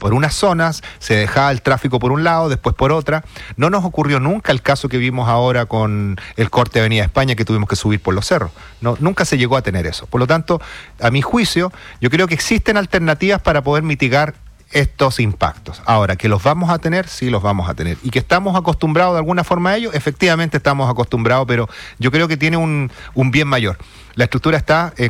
por unas zonas, se dejaba el tráfico por un lado, después por otra. No nos ocurrió nunca el caso que vimos ahora con el corte de Avenida España, que tuvimos que subir por los cerros. No, nunca se llegó a tener eso. Por lo tanto, a mi juicio, yo creo que existen alternativas para poder mitigar estos impactos. Ahora, que los vamos a tener, sí los vamos a tener. Y que estamos acostumbrados de alguna forma a ello, efectivamente estamos acostumbrados, pero yo creo que tiene un bien mayor. La estructura está